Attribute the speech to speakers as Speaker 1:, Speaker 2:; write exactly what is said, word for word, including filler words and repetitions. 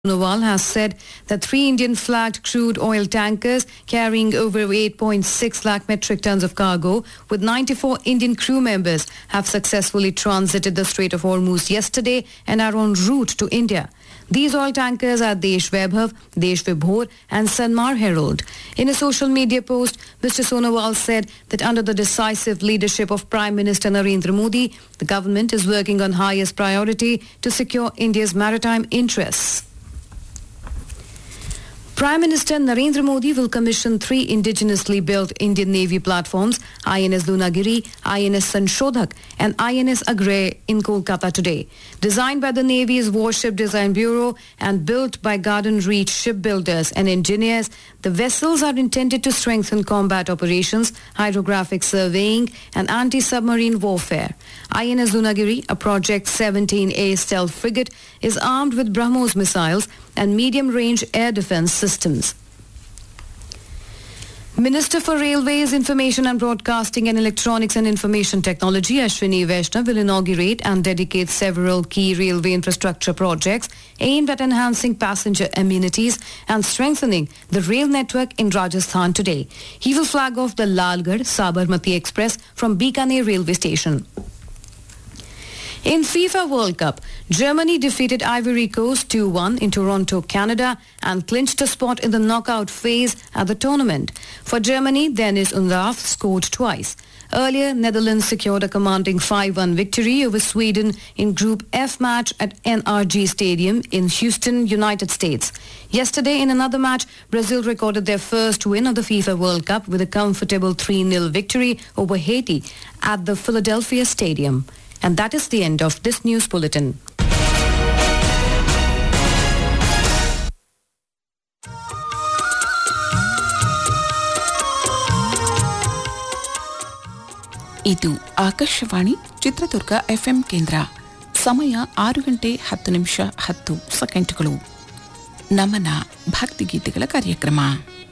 Speaker 1: Sonowal has said that three Indian-flagged crude oil tankers carrying over eight point six lakh metric tons of cargo with ninety-four Indian crew members have successfully transited the Strait of Hormuz yesterday and are en route to India. These oil tankers are Desh Vaibhav, Desh Vibhor and Sanmar Herald. In a social media post, Mister Sonowal said that under the decisive leadership of Prime Minister Narendra Modi, the government is working on highest priority to secure India's maritime interests. Prime Minister Narendra Modi will commission three indigenously built Indian Navy platforms, I N S Dunagiri, I N S Sanshodhak and I N S Agray in Kolkata today. Designed by the Navy's Warship Design Bureau and built by Garden Reach shipbuilders and engineers, the vessels are intended to strengthen combat operations, hydrographic surveying and anti-submarine warfare. I N S Dunagiri, a Project seventeen A stealth frigate, is armed with BrahMos missiles and medium-range air defense systems. Minister for Railways, Information and Broadcasting and Electronics and Information Technology, Ashwini Vaishnav, will inaugurate and dedicate several key railway infrastructure projects aimed at enhancing passenger amenities and strengthening the rail network in Rajasthan today. He will flag off the Lalgarh-Sabarmati Express from Bikaner railway station. In FIFA World Cup, Germany defeated Ivory Coast two one in Toronto, Canada and clinched a spot in the knockout phase at the tournament. For Germany, Dennis Undav scored twice. Earlier, Netherlands secured a commanding five one victory over Sweden in Group F match at N R G Stadium in Houston, United States. Yesterday, in another match, Brazil recorded their first win of the FIFA World Cup with a comfortable three nil victory over Haiti at the Philadelphia Stadium. And that is the end of this news bulletin.
Speaker 2: ಇದು Akashvani Chitradurga FM ಕೇಂದ್ರ. ಸಮಯ ಆರು ಗಂಟೆ ಹತ್ತು ನಿಮಿಷ ಹತ್ತು ಸೆಕೆಂಡುಗಳು. ನಮನ ಭಕ್ತಿಗೀತೆಗಳ ಕಾರ್ಯಕ್ರಮ.